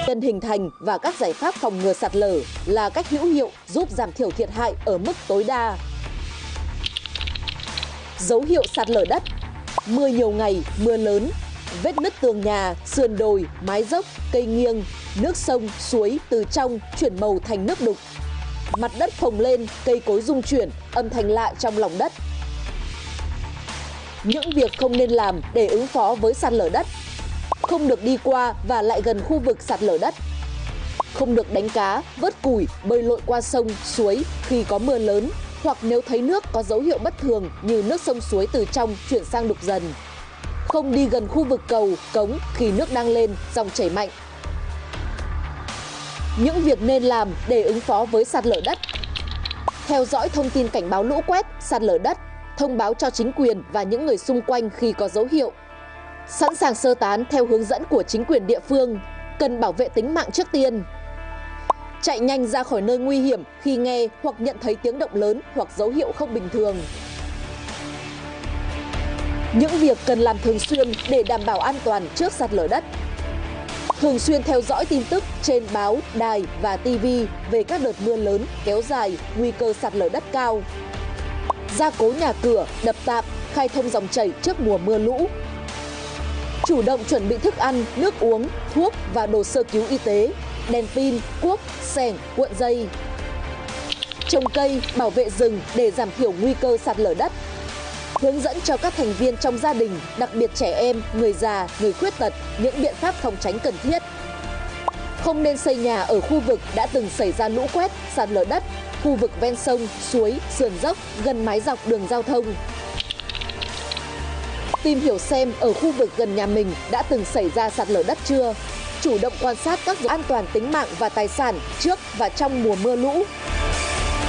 Cần hình thành và các giải pháp phòng ngừa sạt lở là cách hữu hiệu giúp giảm thiểu thiệt hại ở mức tối đa. Dấu hiệu sạt lở đất: mưa nhiều ngày, mưa lớn, vết nứt tường nhà, sườn đồi, mái dốc, cây nghiêng, nước sông, suối từ trong chuyển màu thành nước đục. Mặt đất phồng lên, cây cối rung chuyển, âm thanh lạ trong lòng đất. Những việc không nên làm để ứng phó với sạt lở đất: không được đi qua và lại gần khu vực sạt lở đất, không được đánh cá, vớt củi, bơi lội qua sông, suối khi có mưa lớn hoặc nếu thấy nước có dấu hiệu bất thường như nước sông suối từ trong chuyển sang đục dần. Không đi gần khu vực cầu, cống khi nước đang lên, dòng chảy mạnh. Những việc nên làm để ứng phó với sạt lở đất: theo dõi thông tin cảnh báo lũ quét, sạt lở đất, thông báo cho chính quyền và những người xung quanh khi có dấu hiệu. Sẵn sàng sơ tán theo hướng dẫn của chính quyền địa phương, cần bảo vệ tính mạng trước tiên. Chạy nhanh ra khỏi nơi nguy hiểm khi nghe hoặc nhận thấy tiếng động lớn hoặc dấu hiệu không bình thường. Những việc cần làm thường xuyên để đảm bảo an toàn trước sạt lở đất: thường xuyên theo dõi tin tức trên báo, đài và TV về các đợt mưa lớn kéo dài, nguy cơ sạt lở đất cao. Gia cố nhà cửa, đập tạm, khai thông dòng chảy trước mùa mưa lũ. Chủ động chuẩn bị thức ăn, nước uống, thuốc và đồ sơ cứu y tế, đèn pin, cuốc, xẻng, cuộn dây. Trồng cây, bảo vệ rừng để giảm thiểu nguy cơ sạt lở đất. Hướng dẫn cho các thành viên trong gia đình, đặc biệt trẻ em, người già, người khuyết tật, những biện pháp phòng tránh cần thiết. Không nên xây nhà ở khu vực đã từng xảy ra lũ quét, sạt lở đất, khu vực ven sông, suối, sườn dốc, gần mái dọc đường giao thông. Tìm hiểu xem ở khu vực gần nhà mình đã từng xảy ra sạt lở đất chưa. Chủ động quan sát các dấu an toàn tính mạng và tài sản trước và trong mùa mưa lũ.